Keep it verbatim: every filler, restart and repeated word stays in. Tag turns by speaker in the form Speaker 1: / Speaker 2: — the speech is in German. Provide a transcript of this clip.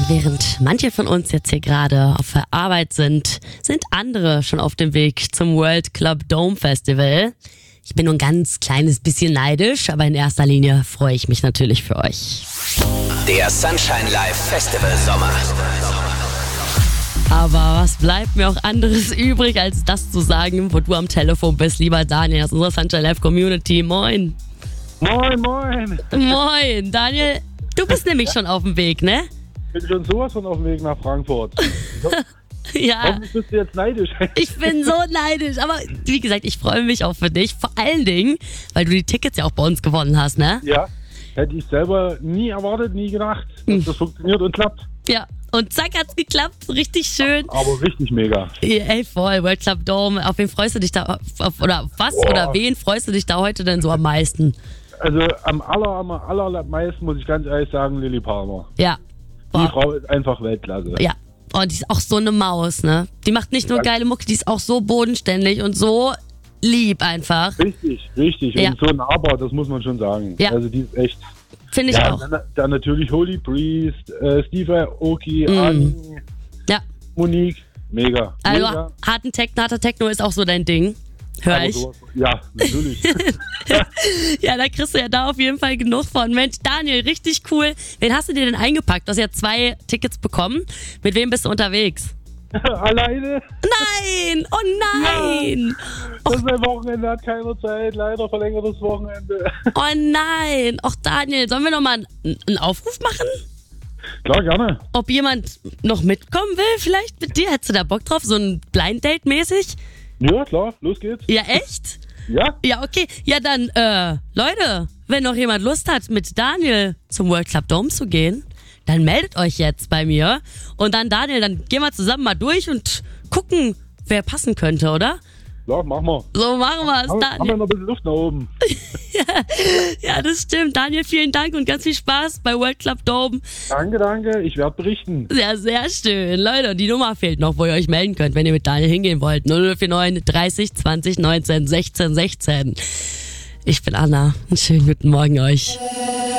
Speaker 1: während manche von uns jetzt hier gerade auf der Arbeit sind, sind andere schon auf dem Weg zum World Club Dome Festival. Ich bin nur ein ganz kleines bisschen neidisch, aber in erster Linie freue ich mich natürlich für euch.
Speaker 2: Der Sunshine Live Festival Sommer.
Speaker 1: Aber was bleibt mir auch anderes übrig, als das zu sagen, wo du am Telefon bist, lieber Daniel aus unserer Sunshine Live Community. Moin.
Speaker 3: Moin, moin.
Speaker 1: Moin. Daniel, du bist nämlich schon auf dem Weg, ne?
Speaker 3: Ich bin schon sowas von auf dem Weg nach Frankfurt.
Speaker 1: Ja.
Speaker 3: Hoffentlich bist du jetzt neidisch.
Speaker 1: Ich bin so neidisch, aber wie gesagt, ich freue mich auch für dich. Vor allen Dingen, weil du die Tickets ja auch bei uns gewonnen hast, ne?
Speaker 3: Ja, hätte ich selber nie erwartet, nie gedacht, dass das funktioniert und klappt.
Speaker 1: Ja, und zack, hat's geklappt. Richtig schön.
Speaker 3: Aber richtig mega.
Speaker 1: Ey, voll, World Club Dome. Auf wen freust du dich da, auf, oder auf was
Speaker 3: Boah.
Speaker 1: oder wen freust du dich da heute denn so am meisten?
Speaker 3: Also am aller, am allermeisten muss ich ganz ehrlich sagen, Lilly Palmer.
Speaker 1: Ja.
Speaker 3: Die
Speaker 1: Boah.
Speaker 3: Frau ist einfach Weltklasse.
Speaker 1: Ja. Oh, die ist auch so eine Maus, ne? Die macht nicht nur
Speaker 3: Ja.
Speaker 1: geile Mucke, die ist auch so bodenständig und so lieb einfach.
Speaker 3: Richtig, richtig.
Speaker 1: Ja.
Speaker 3: Und so nahbar, das muss man schon sagen.
Speaker 1: Ja.
Speaker 3: Also die ist echt...
Speaker 1: Finde ich
Speaker 3: ja,
Speaker 1: auch.
Speaker 3: Dann, dann natürlich Holy Priest, äh, Steve Aoki,
Speaker 1: Mm.
Speaker 3: Ani,
Speaker 1: Ja.
Speaker 3: Monique. Mega.
Speaker 1: Also
Speaker 3: mega.
Speaker 1: harten Techno, harter Techno ist auch so dein Ding. Hör
Speaker 3: Aber
Speaker 1: ich.
Speaker 3: sowas- Ja, natürlich.
Speaker 1: Ja, da kriegst du ja da auf jeden Fall genug von. Mensch, Daniel, richtig cool. Wen hast du dir denn eingepackt? Du hast ja zwei Tickets bekommen. Mit wem bist du unterwegs?
Speaker 3: Alleine?
Speaker 1: Nein! Oh nein!
Speaker 3: Das ist ein Wochenende, hat keiner Zeit. Leider verlängertes Wochenende.
Speaker 1: Oh nein! Och Daniel, sollen wir nochmal einen, einen Aufruf machen?
Speaker 3: Klar, gerne.
Speaker 1: Ob jemand noch mitkommen will vielleicht mit dir? Hättest du da Bock drauf? So ein Blind Date mäßig?
Speaker 3: Ja, klar, los geht's.
Speaker 1: Ja, echt?
Speaker 3: Ja?
Speaker 1: Ja, okay. Ja, dann, äh, Leute, wenn noch jemand Lust hat, mit Daniel zum World Club Dome zu gehen, dann meldet euch jetzt bei mir. Und dann, Daniel, dann gehen wir zusammen mal durch und gucken, wer passen könnte, oder?
Speaker 3: Klar, machen wir.
Speaker 1: So machen wir es,
Speaker 3: Haben, haben wir
Speaker 1: Daniel.
Speaker 3: noch ein bisschen Luft nach oben.
Speaker 1: Ja, das stimmt. Daniel, vielen Dank und ganz viel Spaß bei World Club Dome.
Speaker 3: Danke, danke. Ich werde berichten.
Speaker 1: Sehr, sehr schön. Leute, die Nummer fehlt noch, wo ihr euch melden könnt, wenn ihr mit Daniel hingehen wollt. null null vier neun dreißig zwanzig neunzehn sechzehn sechzehn. Ich bin Anna. Einen schönen guten Morgen euch.